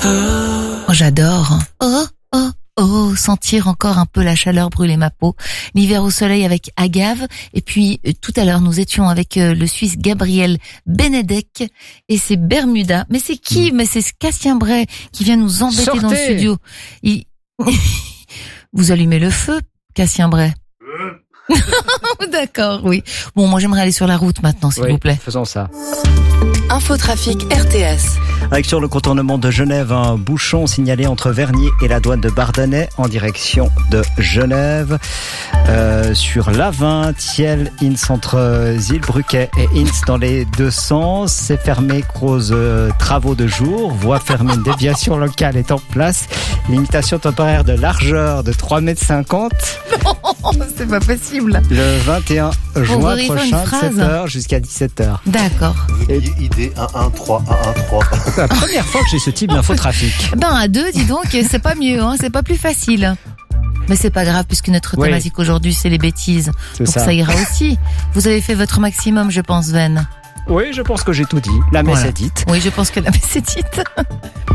Oh, j'adore. Oh, sentir encore un peu la chaleur brûler ma peau. L'hiver au soleil avec Agave. Et puis, tout à l'heure, nous étions avec le Suisse Gabriel Benedek et c'est Bermuda. Mais c'est qui? Mais c'est Cassien Bray qui vient nous embêter. Sortez dans le studio. Vous allumez le feu, Cassien Bray? D'accord, oui. Bon, moi j'aimerais aller sur la route maintenant, s'il vous plaît. Faisons ça. Infotrafic RTS. Avec sur le contournement de Genève, un bouchon signalé entre Vernier et la douane de Bardonnay en direction de Genève. Sur l'A20, Thiel, Inns entre Zilbrucket et Inns dans les deux sens. C'est fermé cause travaux de jour. Voie fermée, une déviation locale est en place. Limitation temporaire de largeur de 3,50 m. Non, c'est pas possible. Le 21 juin prochain, de 7h jusqu'à 17h. D'accord. ID 113 113. C'est la première fois que j'ai ce type d'infotrafic. Ben à deux, dis donc, c'est pas mieux, hein, c'est pas plus facile. Mais c'est pas grave puisque notre thématique aujourd'hui c'est les bêtises. Donc ça ira aussi. Vous avez fait votre maximum, je pense, Ven. Oui, je pense que j'ai tout dit. La messe est dite. Oui, je pense que la messe est dite.